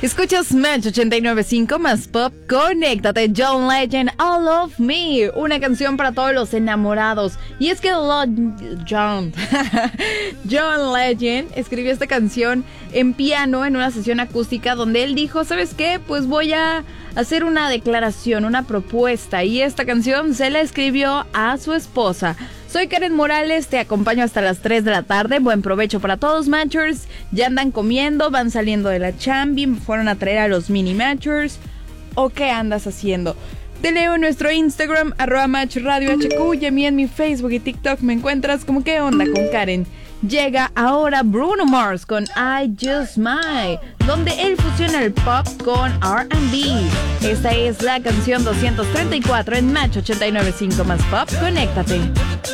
Escuchas Match 89.5 más pop. Conéctate, John Legend, All of Me. Una canción para todos los enamorados. Y es que John Legend escribió esta canción en piano en una sesión acústica donde él dijo, ¿sabes qué? Pues voy a hacer una declaración, una propuesta. Y esta canción se la escribió a su esposa. Soy Karen Morales, te acompaño hasta las 3 de la tarde. Buen provecho para todos, Matchers. Ya andan comiendo, van saliendo de la chambi, fueron a traer a los mini Matchers. ¿O qué andas haciendo? Te leo en nuestro Instagram, @MatchRadioHQ, y a mí en mi Facebook y TikTok me encuentras como ¿Qué onda con Karen? Llega ahora Bruno Mars con I Just Might, donde él fusiona el pop con R&B. Esta es la canción 234 en Match 89.5 más pop. Conéctate.